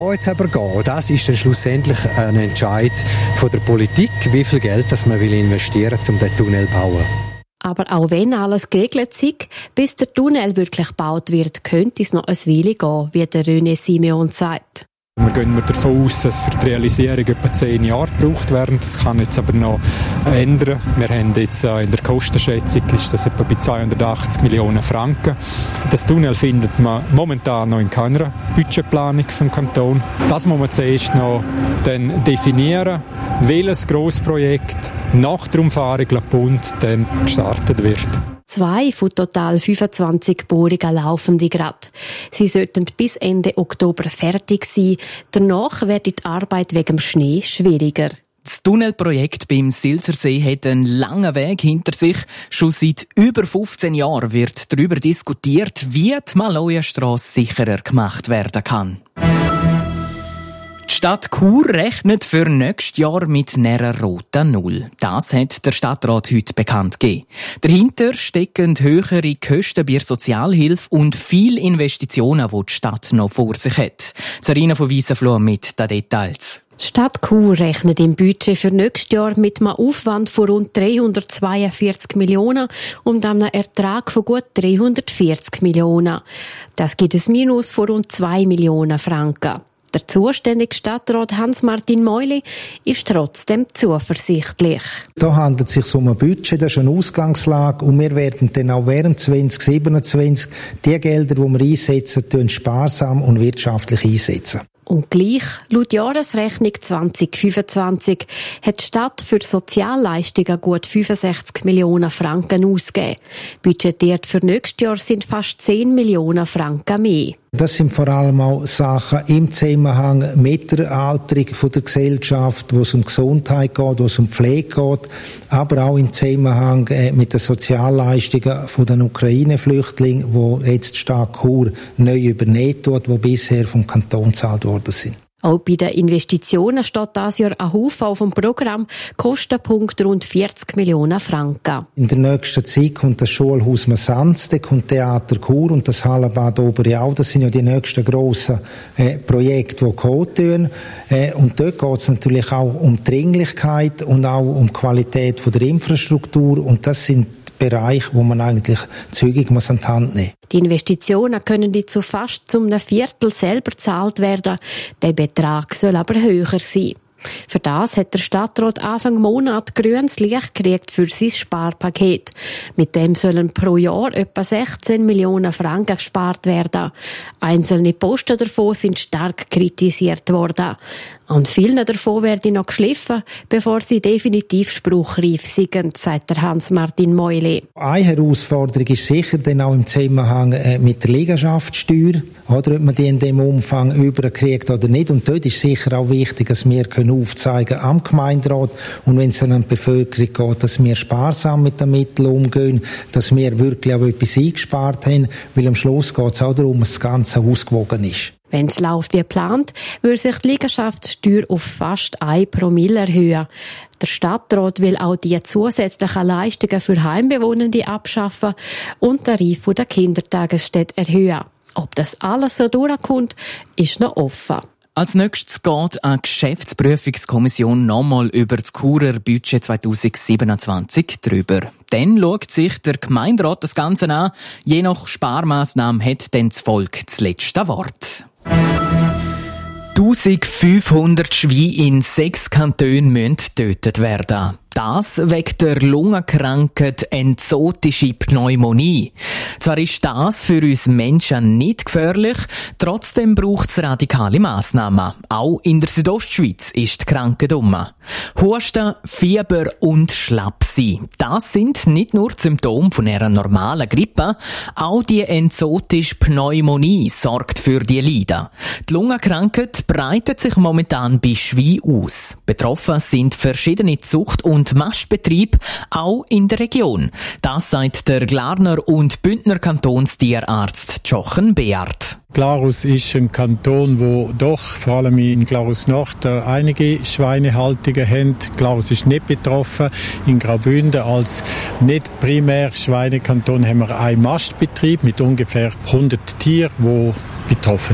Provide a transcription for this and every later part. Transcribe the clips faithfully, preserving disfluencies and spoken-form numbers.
Jetzt aber gehen. Das ist dann schlussendlich ein Entscheid von der Politik, wie viel Geld das man will investieren will, um den Tunnel zu bauen. Aber auch wenn alles geregelt ist, bis der Tunnel wirklich gebaut wird, könnte es noch ein Weile gehen, wie der René Simeon sagt. Wir gehen davon aus, dass für die Realisierung etwa zehn Jahre gebraucht werden. Das kann jetzt aber noch ändern. Wir haben jetzt in der Kostenschätzung ist das etwa bei zweihundertachtzig Millionen Franken. Das Tunnel findet man momentan noch in keiner Budgetplanung vom Kanton. Das muss man zuerst noch dann definieren, welches Grossprojekt nach der Umfahrung La Punt dann gestartet wird. Zwei von total fünfundzwanzig Bohrungen laufen die gerade. Sie sollten bis Ende Oktober fertig sein. Danach wird die Arbeit wegen dem Schnee schwieriger. Das Tunnelprojekt beim Silsersee hat einen langen Weg hinter sich. Schon seit über fünfzehn Jahren wird darüber diskutiert, wie die Malojastrasse sicherer gemacht werden kann. Die Stadt Chur rechnet für nächstes Jahr mit einer roten Null. Das hat der Stadtrat heute bekannt gegeben. Dahinter stecken höhere Kosten bei der Sozialhilfe und viele Investitionen, die die Stadt noch vor sich hat. Sarina von Wiesenfloh mit den Details. Die Stadt Chur rechnet im Budget für nächstes Jahr mit einem Aufwand von rund dreihundertzweiundvierzig Millionen und einem Ertrag von gut dreihundertvierzig Millionen. Das gibt ein Minus von rund zwei Millionen Franken. Der zuständige Stadtrat Hans-Martin Meuli ist trotzdem zuversichtlich. Da handelt es sich um ein Budget, das ist eine Ausgangslage und wir werden dann auch während zwanzig siebenundzwanzig die Gelder, die wir einsetzen, sparsam und wirtschaftlich einsetzen. Und gleich, laut Jahresrechnung zwanzig fünfundzwanzig, hat die Stadt für Sozialleistungen gut fünfundsechzig Millionen Franken ausgegeben. Budgetiert für nächstes Jahr sind fast zehn Millionen Franken mehr. Das sind vor allem auch Sachen im Zusammenhang mit der Alterung der Gesellschaft, wo es um Gesundheit geht, wo es um Pflege geht, aber auch im Zusammenhang mit den Sozialleistungen den Ukraine-Flüchtlingen, die jetzt die Stadt Chur neu übernehmen tut, die bisher vom Kanton gezahlt worden sind. Auch bei den Investitionen steht dieses Jahr ein Haufen auf dem Programm, Kostenpunkt rund vierzig Millionen Franken. In der nächsten Zeit kommt das Schulhaus Massanz, dann kommt Theater Chur und das Hallenbad Oberjau. Das sind ja die nächsten grossen äh, Projekte, die kommen tun. Äh, und dort geht es natürlich auch um Dringlichkeit und auch um die Qualität von der Infrastruktur und das sind Bereich, wo man eigentlich zügig muss an die Hand nehmen. Die Investitionen können die zu fast zum einem Viertel selber gezahlt werden. Der Betrag soll aber höher sein. Für das hat der Stadtrat Anfang Monat grünes Licht gekriegt für sein Sparpaket. Mit dem sollen pro Jahr etwa sechzehn Millionen Franken gespart werden. Einzelne Posten davon sind stark kritisiert worden. An vielen davon werden noch geschliffen, bevor sie definitiv spruchreif sind, sagt der Hans-Martin Meuli. Eine Herausforderung ist sicher dann auch im Zusammenhang mit der Liegenschaftssteuer, oder ob man die in dem Umfang überkriegt oder nicht. Und dort ist sicher auch wichtig, dass wir aufzeigen am Gemeinderat und wenn es dann an die Bevölkerung geht, dass wir sparsam mit den Mitteln umgehen, dass wir wirklich auch etwas eingespart haben, weil am Schluss geht es auch darum, dass das Ganze ausgewogen ist. Wenn es läuft wie geplant, würde sich die Liegenschaftssteuer auf fast ein Promille erhöhen. Der Stadtrat will auch die zusätzlichen Leistungen für Heimbewohnende abschaffen und den Tarif der Kindertagesstätte erhöhen. Ob das alles so durchkommt, ist noch offen. Als nächstes geht eine Geschäftsprüfungskommission nochmal über das Churer Budget zwanzig siebenundzwanzig drüber. Dann schaut sich der Gemeinderat das Ganze an. Je nach Sparmaßnahme hat dann das Volk das letzte Wort. eintausendfünfhundert Schweine in sechs Kantonen müssen getötet werden. Das wegen der Lungenkrankheit exotische Pneumonie. Zwar ist das für uns Menschen nicht gefährlich, trotzdem braucht es radikale Massnahmen. Auch in der Südostschweiz ist die Krankheit um. Husten, Fieber und Schlappsein. Das sind nicht nur Symptome von einer normalen Grippe, auch die exotische Pneumonie sorgt für die Leiden. Die Lungenkrankheit breitet sich momentan bei Schweinen aus. Betroffen sind verschiedene Zucht- und und Mastbetrieb, auch in der Region. Das sagt der Glarner und Bündner Kantonstierarzt Jochen Beard. Glarus ist ein Kanton, wo doch vor allem in Glarus Nord einige Schweinehaltungen haben. Glarus ist nicht betroffen. In Graubünden als nicht primär Schweinekanton haben wir einen Mastbetrieb mit ungefähr hundert Tieren, wo betroffen ist.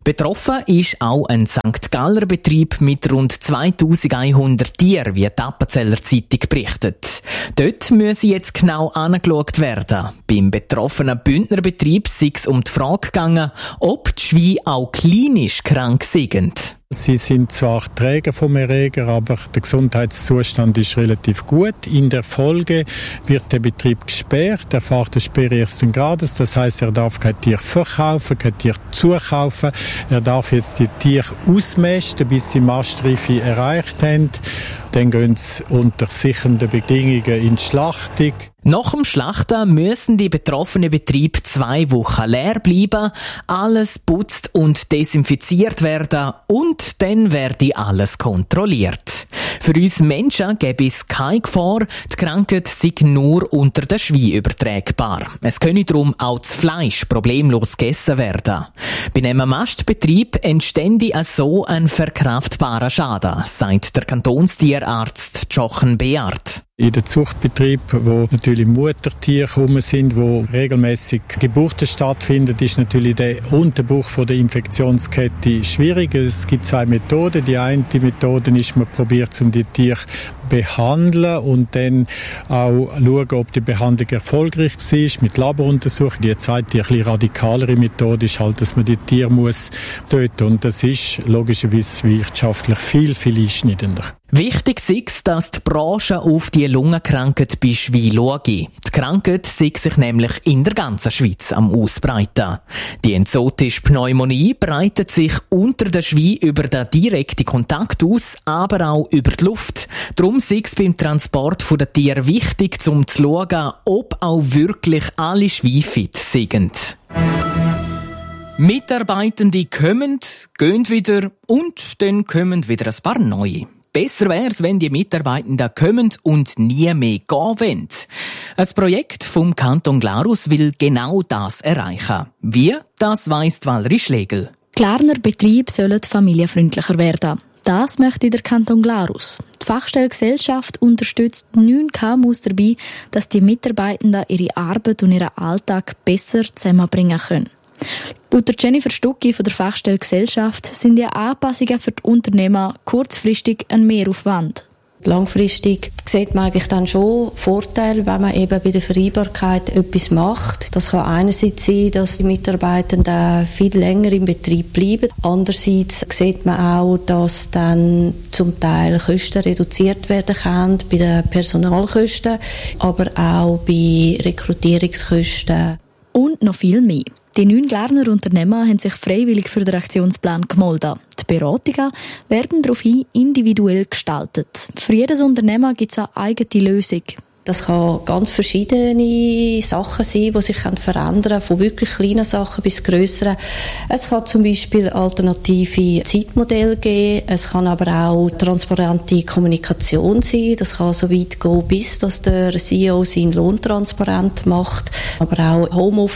Betroffen ist auch ein Sankt Galler Betrieb mit rund zweitausendeinhundert Tieren, wie die Appenzeller Zeitung berichtet. Dort müsse jetzt genau angeschaut werden. Beim betroffenen Bündner Betrieb sei es um die Frage gegangen, ob die Schweine auch klinisch krank sind. Sie sind zwar Träger vom Erreger, aber der Gesundheitszustand ist relativ gut. In der Folge wird der Betrieb gesperrt, er fährt eine Sperre ersten Grades. Das heisst, er darf kein Tier verkaufen, kein Tier zukaufen. Er darf jetzt die Tiere ausmästen, bis sie Mastreife erreicht haben. Dann gehen sie unter sichernden Bedingungen in die Schlachtung. Nach dem Schlachten müssen die betroffenen Betriebe zwei Wochen leer bleiben, alles putzt und desinfiziert werden und dann werde alles kontrolliert. Für uns Menschen gäbe es keine Gefahr, die Krankheit sei nur unter den Schweinen übertragbar. Es könne darum auch das Fleisch problemlos gegessen werden. Bei einem Mastbetrieb entstände so ein verkraftbarer Schaden, sagt der Kantonstierarzt Jochen Beard. In den Zuchtbetrieben, wo natürlich Muttertiere herum sind, wo regelmäßig Geburten stattfinden, ist natürlich der Unterbruch von der Infektionskette schwierig. Es gibt zwei Methoden. Die eine Methode ist, man probiert, um die Tiere zu behandeln und dann auch schauen, ob die Behandlung erfolgreich war, mit Laboruntersuchungen. Die zweite, ein bisschen radikalere Methode ist halt, dass man die Tiere muss töten. Und das ist logischerweise wirtschaftlich viel, viel einschneidender. Wichtig ist, dass die Branche auf die Lungenkrankheit bei Schweinen schaue. Die Krankheit sei sich nämlich in der ganzen Schweiz am Ausbreiten. Die exotische Pneumonie breitet sich unter den Schweinen über den direkten Kontakt aus, aber auch über die Luft. Darum sei es beim Transport der Tiere wichtig, um zu schauen, ob auch wirklich alle Schweine fit sind. Mitarbeitende kommen, gehen wieder und dann kommen wieder ein paar neue. Besser wär's, wenn die Mitarbeitenden kommen und nie mehr gehen wollen. Ein Projekt vom Kanton Glarus will genau das erreichen. Wie? Das weiss Valerie Schlegel. Glarner Betriebe sollen familienfreundlicher werden. Das möchte der Kanton Glarus. Die Fachstelle Gesellschaft unterstützt neun K M Us dabei, dass die Mitarbeitenden ihre Arbeit und ihren Alltag besser zusammenbringen können. Laut Jennifer Stucki von der Fachstelle Gesellschaft sind die Anpassungen für die Unternehmer kurzfristig ein Mehraufwand. Langfristig sieht man eigentlich dann schon Vorteile, wenn man eben bei der Vereinbarkeit etwas macht. Das kann einerseits sein, dass die Mitarbeitenden viel länger im Betrieb bleiben. Andererseits sieht man auch, dass dann zum Teil Kosten reduziert werden können bei den Personalkosten, aber auch bei Rekrutierungskosten. Und noch viel mehr. Die neun Glarner Unternehmer haben sich freiwillig für den Aktionsplan gemeldet. Die Beratungen werden daraufhin individuell gestaltet. Für jedes Unternehmen gibt es eine eigene Lösung. Das kann ganz verschiedene Sachen sein, die sich verändern können, von wirklich kleinen Sachen bis grösseren. Es kann zum Beispiel alternative Zeitmodelle geben, es kann aber auch transparente Kommunikation sein. Das kann so weit gehen, bis dass der C E O seinen Lohn transparent macht, aber auch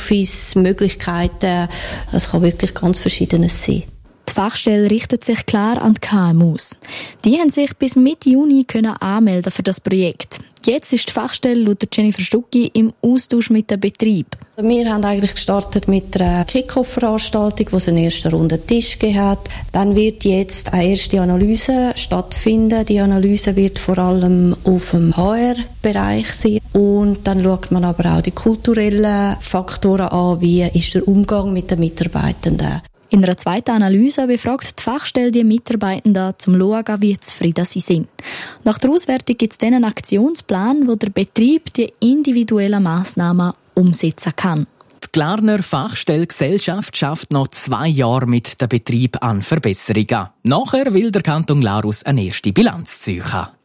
Homeoffice-Möglichkeiten. Es kann wirklich ganz Verschiedenes sein. Die Fachstelle richtet sich klar an die K M Us. Die haben sich bis Mitte Juni können anmelden für das Projekt. Jetzt ist die Fachstelle laut Jennifer Stucki im Austausch mit dem Betrieb. Wir haben eigentlich gestartet mit einer Kick-Off-Veranstaltung, wo es einen ersten runden Tisch gegeben hat. Dann wird jetzt eine erste Analyse stattfinden. Die Analyse wird vor allem auf dem H R-Bereich sein. Und dann schaut man aber auch die kulturellen Faktoren an, wie ist der Umgang mit den Mitarbeitenden. In einer zweiten Analyse befragt die Fachstelle die Mitarbeitenden, um zu schauen, wie zufrieden sie sind. Nach der Auswertung gibt es dann einen Aktionsplan, wo der Betrieb die individuellen Massnahmen umsetzen kann. Die Glarner Fachstelle Gesellschaft schafft noch zwei Jahre mit dem Betrieb an Verbesserungen. Nachher will der Kanton Glarus eine erste Bilanz ziehen.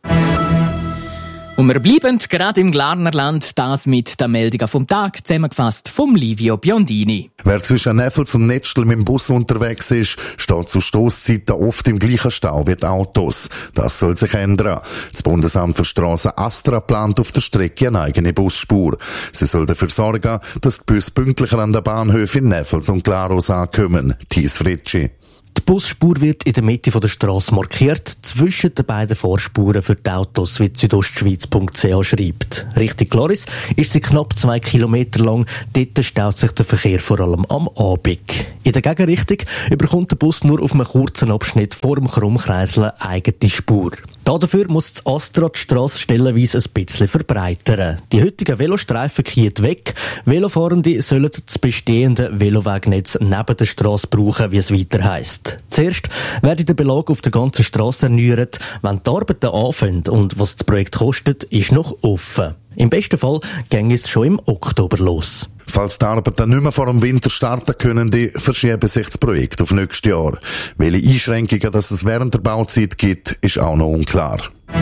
Und wir bleiben gerade im Glarnerland, das mit der Meldung vom Tag, zusammengefasst vom Livio Biondini. Wer zwischen Neffels und Netzstel mit dem Bus unterwegs ist, steht zu Stosszeiten oft im gleichen Stau wie die Autos. Das soll sich ändern. Das Bundesamt für Strassen Astra plant auf der Strecke eine eigene Busspur. Sie soll dafür sorgen, dass die Busse pünktlicher an den Bahnhöfen in Neffels und Glarus ankommen. Thies Fritschi. Die Busspur wird in der Mitte der Strasse markiert, zwischen den beiden Vorspuren für die Autos, wie südostschweiz punkt c h schreibt. Richtung Gloris ist sie knapp zwei Kilometer lang. Dort staut sich der Verkehr vor allem am Abend. In der Gegenrichtung überkommt der Bus nur auf einem kurzen Abschnitt vor dem Krummkreisel eine eigene Spur. Dafür muss das Astra die Strasse stellenweise ein bisschen verbreitern. Die heutigen Velostreifen gehen weg. Velofahrende sollen das bestehende Velowegnetz neben der Strasse brauchen, wie es weiter heisst. Zuerst werde der Belag auf der ganzen Strasse erneuert. Wenn die Arbeiten anfangen und was das Projekt kostet, ist noch offen. Im besten Fall ginge es schon im Oktober los. Falls die Arbeiten nicht mehr vor dem Winter starten können, die verschieben sich das Projekt auf nächstes Jahr. Welche Einschränkungen dass es während der Bauzeit gibt, ist auch noch unklar.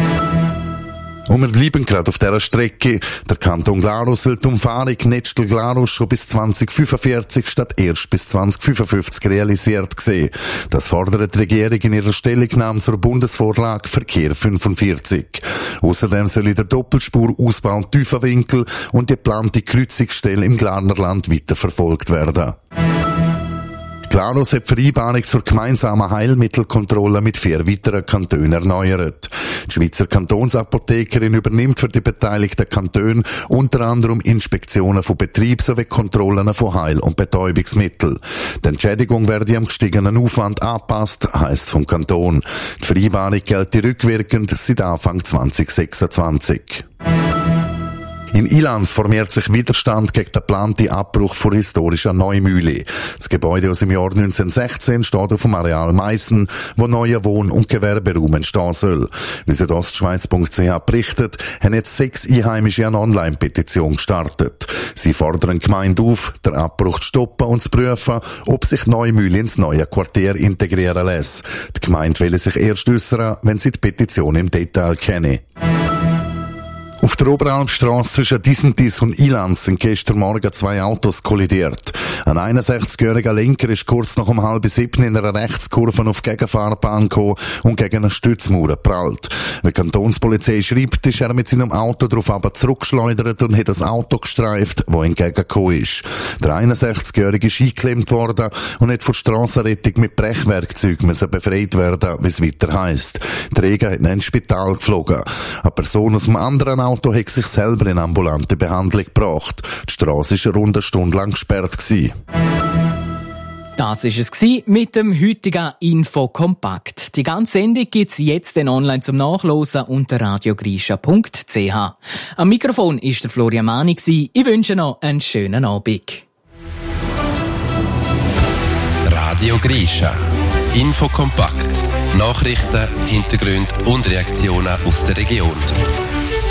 Und wir bleiben gerade auf dieser Strecke. Der Kanton Glarus will die Umfahrung Netschel-Glarus schon bis zwanzig fünfundvierzig statt erst bis zwanzig fünfundfünfzig realisiert sehen. Das fordert die Regierung in ihrer Stellungnahme zur Bundesvorlage Verkehr fünfundvierzig. Außerdem soll der Doppelspurausbau Tiefenwinkel und die geplante Kreuzungsstelle im Glarnerland weiterverfolgt werden. Glarus hat die Vereinbarung zur gemeinsamen Heilmittelkontrolle mit vier weiteren Kantonen erneuert. Die Schweizer Kantonsapothekerin übernimmt für die beteiligten Kantone unter anderem Inspektionen von Betrieb sowie Kontrollen von Heil- und Betäubungsmitteln. Die Entschädigung werde am gestiegenen Aufwand angepasst, heisst vom Kanton. Die Vereinbarung gilt rückwirkend seit Anfang zwanzig sechsundzwanzig. In Ilanz formiert sich Widerstand gegen den geplanten Abbruch von historischer Neumühle. Das Gebäude aus dem Jahr neunzehnhundertsechzehn steht auf dem Areal Meissen, wo neuer Wohn- und Gewerberaum entstehen soll. Wie südostschweiz punkt c h berichtet, haben jetzt sechs Einheimische eine Online-Petition gestartet. Sie fordern die Gemeinde auf, den Abbruch zu stoppen und zu prüfen, ob sich Neumühle ins neue Quartier integrieren lässt. Die Gemeinde will sich erst äußern, wenn sie die Petition im Detail kennen. Auf der Oberalpstrasse zwischen Disentis und Ilanz sind gestern Morgen zwei Autos kollidiert. Ein einundsechzigjähriger Lenker ist kurz nach um halb sieben in einer Rechtskurve auf die Gegenfahrbahn gekommen und gegen eine Stützmauer geprallt. Wie die Kantonspolizei schreibt, ist er mit seinem Auto darauf aber zurückgeschleudert und hat das Auto gestreift, das entgegengekommen ist. Der einundsechzigjährige ist eingeklemmt worden und hat von Strassenrettung mit Brechwerkzeug müssen befreit werden, wie es weiter heisst. Die Träger hat ihn ins Spital geflogen. Eine Person aus dem anderen Auto Auto hat sich selber in ambulante Behandlung gebracht. Die Strasse war eine runde Stunde lang gesperrt. Das war es mit dem heutigen Infokompakt. Die ganze Sendung gibt es jetzt online zum Nachlesen unter radiogrischa punkt c h. Am Mikrofon war der Florian Mani. Ich wünsche noch einen schönen Abend. Radio Grischa. Infokompakt. Nachrichten, Hintergründe und Reaktionen aus der Region.